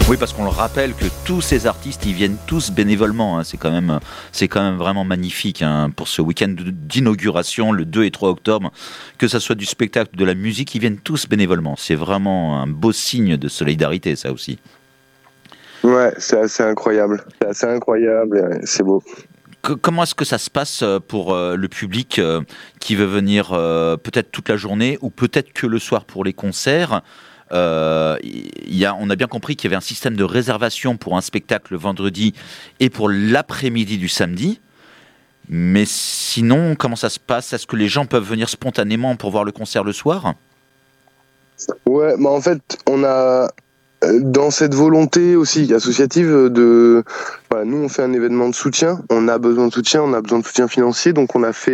Oui, parce qu'on le rappelle que tous ces artistes, ils viennent tous bénévolement. Hein. C'est quand même vraiment magnifique hein, pour ce week-end d'inauguration, le 2 et 3 octobre. Que ça soit du spectacle ou de la musique, ils viennent tous bénévolement. C'est vraiment un beau signe de solidarité, ça aussi. Ouais, c'est assez incroyable. C'est beau. Comment est-ce que ça se passe pour le public qui veut venir peut-être toute la journée ou peut-être que le soir pour les concerts? On a bien compris qu'il y avait un système de réservation pour un spectacle le vendredi et pour l'après-midi du samedi. Mais sinon, comment ça se passe? Est-ce que les gens peuvent venir spontanément pour voir le concert le soir? Ouais, bah en fait, on a dans cette volonté aussi associative voilà, nous on fait un événement de soutien, on a besoin de soutien financier, donc on a fait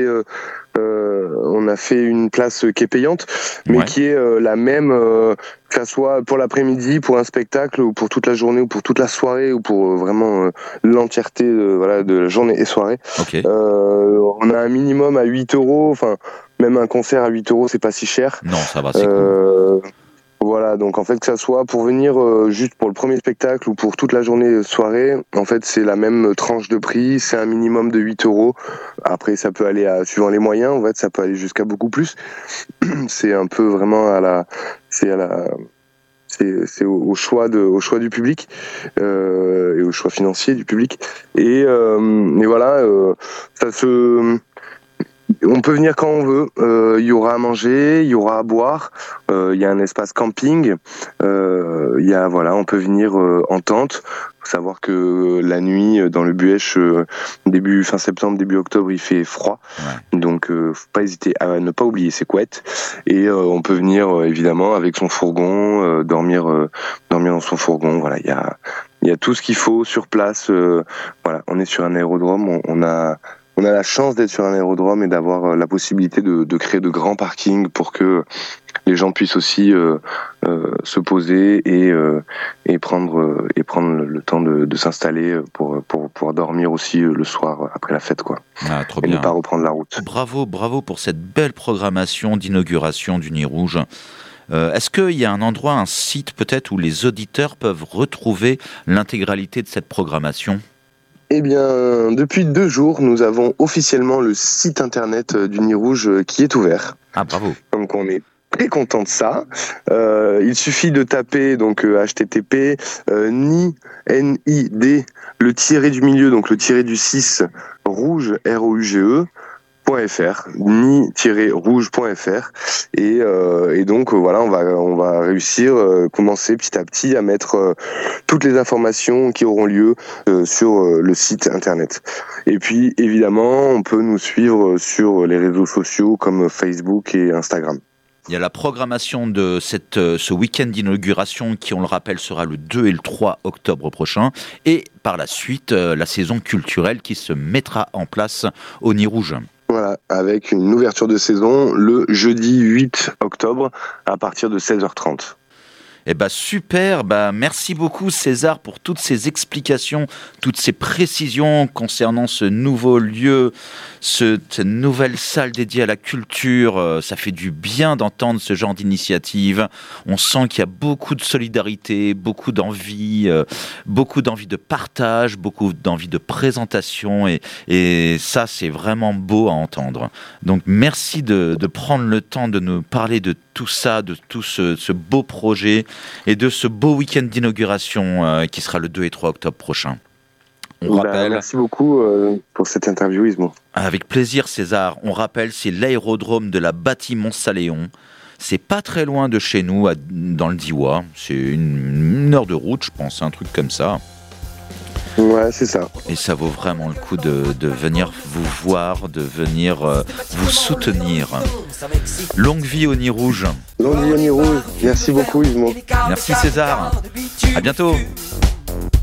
une place qui est payante, mais qui est la même, que ça soit pour l'après-midi, pour un spectacle, ou pour toute la journée, ou pour toute la soirée, ou pour vraiment l'entièreté de la journée et soirée. Okay. On a un minimum à 8 €, enfin même un concert à 8 €, c'est pas si cher. Non, ça va, c'est cool. Voilà, donc en fait que ça soit pour venir juste pour le premier spectacle ou pour toute la journée soirée, en fait c'est la même tranche de prix, c'est un minimum de 8 €. Après ça peut aller suivant les moyens, en fait ça peut aller jusqu'à beaucoup plus. C'est un peu vraiment c'est au choix du public et au choix financier du public. Et voilà, on peut venir quand on veut, il y aura à manger, il y aura à boire, il y a un espace camping, on peut venir en tente. Faut savoir que la nuit dans le Buëch, fin septembre, début octobre, il fait froid. Ouais. Donc faut pas hésiter à ne pas oublier ses couettes. Et on peut venir évidemment avec son fourgon, dormir dans son fourgon. Voilà, il y a tout ce qu'il faut sur place. Voilà, on est sur un aérodrome, on a la chance d'être sur un aérodrome et d'avoir la possibilité de créer de grands parkings pour que les gens puissent aussi se poser et prendre le temps de s'installer pour pouvoir dormir aussi le soir après la fête, quoi. Ah, trop et bien. Ne pas reprendre la route. Bravo pour cette belle programmation d'inauguration du Nid Rouge. Est-ce qu'il y a un endroit, un site peut-être où les auditeurs peuvent retrouver l'intégralité de cette programmation ? Eh bien, depuis 2 jours, nous avons officiellement le site internet du Nid Rouge qui est ouvert. Ah, bravo. Donc on est très content de ça. Il suffit de taper donc http nid le tiré du milieu, donc le tiré du 6 rouge rouge.fr, ni-rouge.fr et donc voilà, on va réussir commencer petit à petit à mettre toutes les informations qui auront lieu sur le site internet. Et puis évidemment, on peut nous suivre sur les réseaux sociaux comme Facebook et Instagram. Il y a la programmation de ce week-end d'inauguration qui, on le rappelle, sera le 2 et le 3 octobre prochain. Et par la suite, la saison culturelle qui se mettra en place au Nid Rouge. Voilà, avec une ouverture de saison le jeudi 8 octobre à partir de 16h30. Eh ben super, merci beaucoup César pour toutes ces explications, toutes ces précisions concernant ce nouveau lieu, cette nouvelle salle dédiée à la culture. Ça fait du bien d'entendre ce genre d'initiative. On sent qu'il y a beaucoup de solidarité, beaucoup d'envie de partage, beaucoup d'envie de présentation et ça c'est vraiment beau à entendre. Donc merci de prendre le temps de nous parler de tout ça, de tout ce beau projet et de ce beau week-end d'inauguration qui sera le 2 et 3 octobre prochain. On rappelle... Merci beaucoup pour cette interview, Ismo. Avec plaisir, César. On rappelle, c'est l'aérodrome de la Bâtie-Montsaléon. C'est pas très loin de chez nous, dans le Diois. C'est une heure de route, je pense, un truc comme ça. Ouais, c'est ça. Et ça vaut vraiment le coup de venir vous voir, de venir vous soutenir. Longue vie au Nid Rouge. Longue vie au Nid Rouge. Merci beaucoup, Ismo. Merci César. À bientôt.